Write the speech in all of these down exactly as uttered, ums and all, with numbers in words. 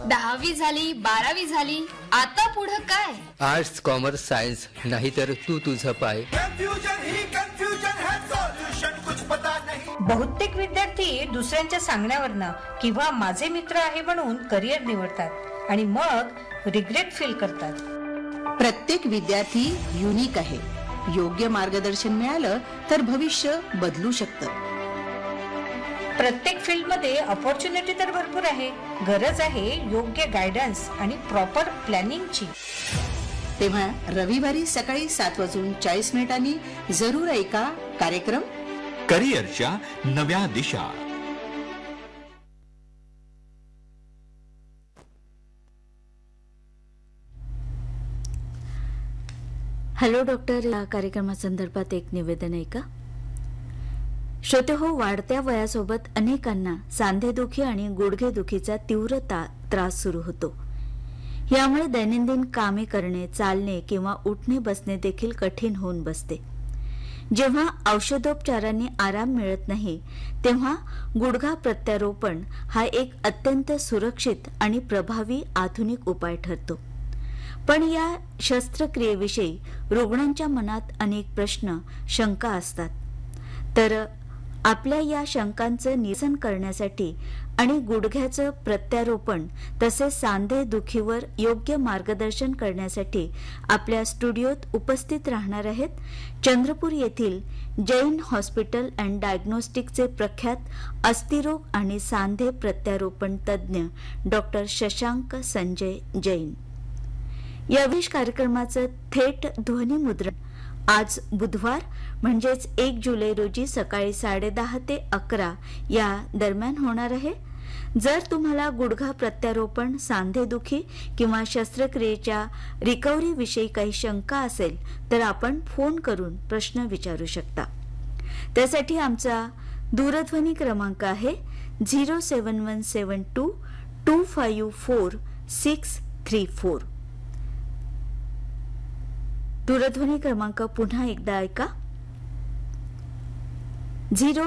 दहावी झाली, बारावी झाली, आता पुढं काय? आर्ट्स, कॉमर्स, सायन्स, नाहीतर तू तुझं पाय. कन्फ्युजन ही कन्फ्युजन है, सॉल्यूशन कुछ पता नहीं. बहुतेक विद्यार्थी दुसऱ्यांच्या सांगण्यावरनं किंवा माझे मित्र आहे म्हणून करिअर निवडतात आणि मग रिग्रेट फील करतात. प्रत्येक विद्यार्थी युनिक आहे. योग्य मार्गदर्शन मिळालं तर भविष्य बदलू शकतं. प्रत्येक फील्डमध्ये अपॉर्च्युनिटी तर भरपूर आहे. गरज आहे योग्य गायडन्स आणि प्रॉपर प्लॅनिंगची. तेव्हा रविवारी सकाळी सात वाजून चाळीस मिनिटांनी जरूर ऐका कार्यक्रम करिअरच्या नव्या दिशा. हॅलो डॉक्टर या कार्यक्रमासंदर्भात एक निवेदन आहे का? श्रोते हो, वाढत्या वयासोबत अनेकांना सांधेदुखी आणि गुडघेदुखीचा तीव्र त्रास सुरू होतो. यामुळे दैनंदिन कामे करणे, चालणे किंवा उठणे बसणे देखील कठीण होऊन बसते. जेव्हा औषधोपचारांनी आराम मिळत नाही तेव्हा गुडघा प्रत्यारोपण हा एक अत्यंत सुरक्षित आणि प्रभावी आधुनिक उपाय ठरतो. पण या शस्त्रक्रियेविषयी रुग्णांच्या मनात अनेक प्रश्न, शंका असतात. तर आपल्या या शंकांचं निरसन करण्यासाठी आणि गुडघ्याचं प्रत्यारोपण तसेच सांधे दुखीवर योग्य मार्गदर्शन करण्यासाठी आपल्या स्टुडिओत उपस्थित राहणार आहेत चंद्रपूर येथील जैन हॉस्पिटल अँड डायग्नोस्टिकचे प्रख्यात अस्थिरोग आणि सांधे प्रत्यारोपण तज्ज्ञ डॉक्टर शशांक संजय जैन. या विशेष कार्यक्रमाचं थेट ध्वनिमुद्रण आज बुधवार म्हणजेच एक जुलै रोजी सकाळी साडेदहा ते अकरा या दरम्यान होणार आहे. जर तुम्हाला गुडघा प्रत्यारोपण, सांधेदुखी किंवा शस्त्रक्रियेच्या रिकव्हरी विषयी काही शंका असेल तर आपण फोन करून प्रश्न विचारू शकता. त्यासाठी आमचा दूरध्वनी क्रमांक आहे zero seven one seven to to five four six three four. दूरध्वनी क्रमांक पुन्हा एकदा ऐका झिरो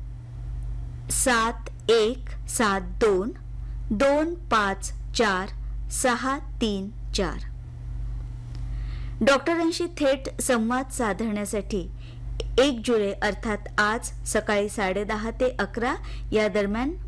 सात एक सात दोन दोन पाच चार सहा तीन चार. डॉक्टरांशी थेट संवाद साधण्यासाठी एक जुलै अर्थात आज सकाळी साडेदहा ते अकरा या दरम्यान